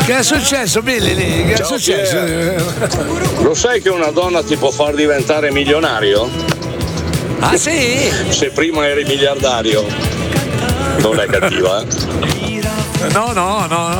Che è successo, Billy? Lì? Che è Ciao, successo? Lo sai che una donna ti può far diventare milionario? Ah sì? Se prima eri miliardario. Non è cattiva, eh? No,